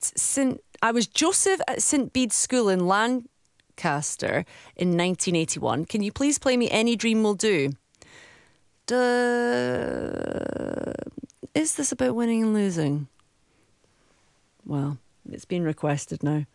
I was Joseph at St Bede's School in Lancaster in 1981. Can you please play me Any Dream Will Do? Is this about winning and losing? Well, it's been requested now.